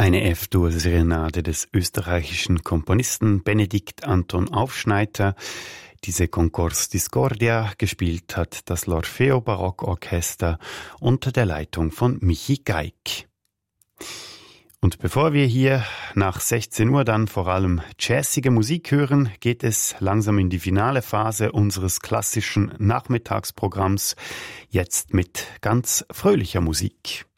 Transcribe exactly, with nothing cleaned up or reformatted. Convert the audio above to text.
Eine F-Dur-Serenade des österreichischen Komponisten Benedikt Anton Aufschneider. Diese Concours Discordia gespielt hat das L'Orfeo Barockorchester unter der Leitung von Michi Geig. Und bevor wir hier nach sechzehn Uhr dann vor allem jazzige Musik hören, geht es langsam in die finale Phase unseres klassischen Nachmittagsprogramms, jetzt mit ganz fröhlicher Musik.